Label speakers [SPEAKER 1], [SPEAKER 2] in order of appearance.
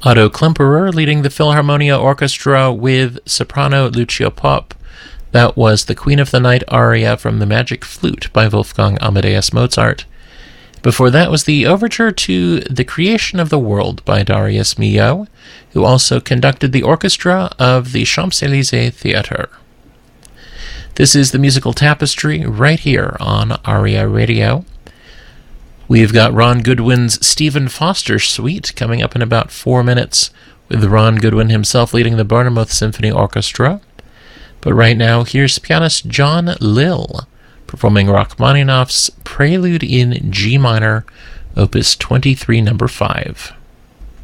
[SPEAKER 1] Otto Klemperer leading the Philharmonia Orchestra with soprano Lucio Popp. That was the Queen of the Night aria from The Magic Flute by Wolfgang Amadeus Mozart. Before that was the overture to The Creation of the World by Darius Milhaud, who also conducted the orchestra of the Champs-Élysées Theatre. This is the Musical Tapestry right here on ARIA Radio. We've got Ron Goodwin's Stephen Foster Suite coming up in about 4 minutes, with Ron Goodwin himself leading the Bournemouth Symphony Orchestra. But right now, here's pianist John Lill performing Rachmaninoff's Prelude in G minor, Opus 23, No. 5.